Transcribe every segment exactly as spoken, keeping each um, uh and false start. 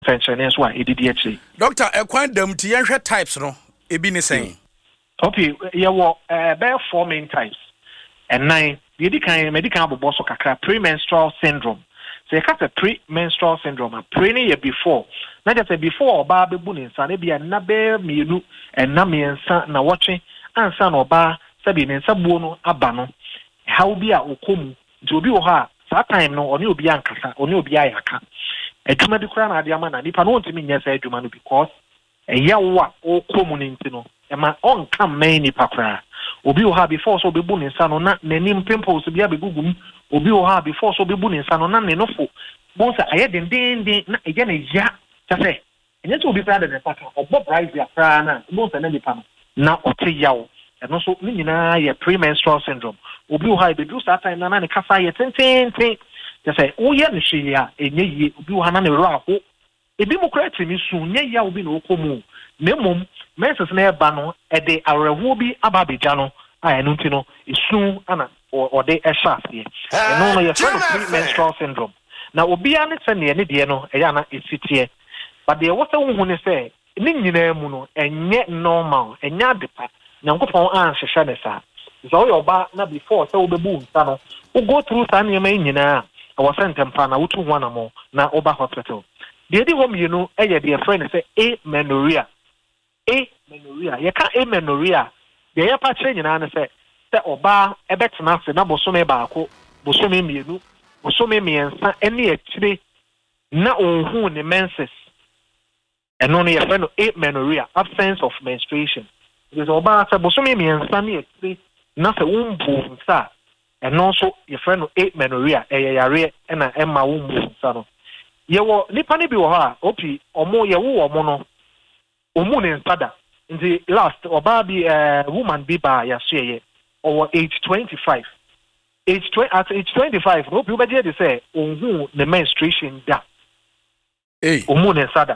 fenchene so a edidi achi doctor e kwan dam ti yenhwe types no e bi ne sen okay ye wo eh be four main types and nine the edikan medical bobo so kakra premenstrual syndrome so you have a premenstrual syndrome pre ne ye before na just before oba bebu ne nsa na bia na be mienu na miensa na watwe ansa na oba sabi ne nsa buo no aba no how bi a okomu nti obi wo ha that time no oni obi ankasa oni obi ayaka adwuma bi kura na ade ama na nipa no ntimi nyɛ sɛ adwuma no because ɛyɛ wo a okomu ne nti no ɛma ɔnka mmɛn nipa kura obi wo ha before so obebu ne nsa no na n'anim pimples bi abegugum obi wo ha before so obebu ne nsa no na ne nofo bon sa ayɛ dendenden na ɛyɛ ne ya kyɛ ɛnyɛ sɛ obi kura de ne nsa ka ɔbɔ bright ya kura na bon sa na nipa no na ɔte yawo ɛno so ne nyinaa yɛ premenstrual syndrome obi wo ha ebedu saa time na na ne kasa yɛ tententen kyɛ sɛ woyɛ ne hwee a ɛnyɛ yie obi wo ha na ne ro aho ebi mo kura timi su nyɛ ya obi na okomu na mmom menses na ɛba no ɛde awerɛhoɔ bi aba abegya no a ɛno nti no esu ana ɔde ɛhyɛ aseɛ ɛno no yɛfrɛ no premenstrual syndrome na obiara ne sɛ neɛ ne deɛ no ɛyɛ ana ɛsiteɛ but deɛ wɔsɛ wohu ne sɛ ne nyinaa mu no ɛnyɛ normal ɛnyɛ adepa nyankopɔn anhyehyɛ ne saa sɛ woyɛ ɔba na before sɛ wobɛbu nsa no wo go through saa nneɛma yi nyinaa ɛwɔ sɛ ntɛmpa na wotu ho anamɔ na woba hospital deɛ di hɔ mmienu ɛyɛ deɛ frɛ ne sɛ amenorrhea amenorrhea yɛka amenorrhea deɛ yɛpa kyerɛ nyinaa ne sɛ sɛ ɔbaa ɛbɛtena ase na bosome baako bosome mmienu bosome mmiɛnsa ɛne akyire na ɔnhu ne menses ɛno no yɛfrɛ no amenorrhea absence of menstruation because ɔbaa sɛ bosome mmiɛnsa ne akyire na sɛ wombu nsa ɛno nso yɛfrɛ no amenorrhea ɛyɛ yareɛ ɛna ɛma wombu nsa no yɛwɔ nipa ne bi wɔ hɔ a opi ɔmo yɛwo wɔ mo no ɔmu ne nsa da nti last ɔbaa bi uh, woman bi ba yɛasoɛyɛ ɔwɔ age twenty-five age twenty at age twenty-five no opi wobɛgye de sɛ ɔnhu ne menstruation da hey ɔmu ne nsa da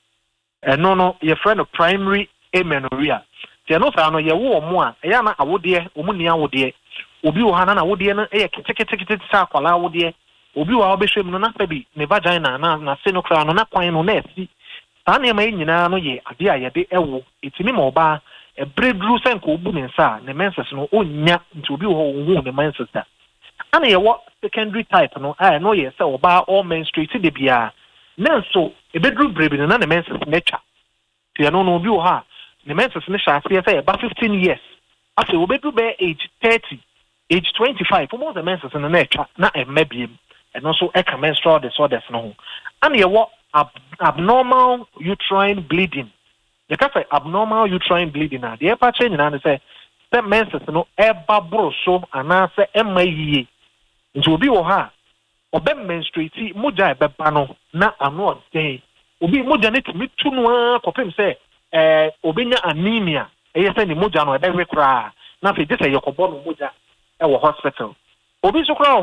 ɛno no yɛfrɛ no primary amenorrhea nti ɛno saa no yɛwo wɔ mo a ɛyɛ na awodeɛ ɔmu ni awodeɛ obi wɔ ha na awodeɛ no ɛyɛ keteketekete sɛ akwala awodeɛ obi wɔ ha ɔbɛhwɛ mu no na sɛ bi ne vagina na na se no kora no na kwan no na asi saa nneɛma yi nyinaa no yɛ adeɛ a yɛde ɛwo ɛtumi ma ɔbaa ɛberɛ duru sɛ nka ɔbu ne nsa a ne menses no ɔnnya nti obi wɔ hɔ ɔnhu ne menses da ana yɛwɔ secondary type no a ɛno yɛ sɛ ɔbaa ɔmenstruate de biara na nso ɛbɛduru berɛ bi no na ne menses no atwa nti ɛno no obi wɔ hɔ a ne menses no hyɛ aseɛ sɛ yɛba fifteen years afei wɔbɛduru bɛyɛ age thirty age twenty-five ɔmo sɛ menses no na atwa na ɛmma biem ɛno nso ɛka menstrual disorders no ho ana yɛwɔ ab abnormal uterine bleeding yɛka sɛ abnormal uterine bleeding a deɛ ɛpa kyerɛ nyinaa ne sɛ sɛ menses no ɛba boro so anaasɛ ɛmma yie nti obi wɔ ha a ɔbɛ menstruate mogya ɛbɛba no na ano ɔden obi mogya no tumi tu no a kɔpem sɛ ɛɛ obɛnya anemia ɛyɛ sɛ ne mogya no ɛbɛwe koraa na afei gye sɛ yɛkɔbɔ no mogya ɛwɔ hospital obi nso koraa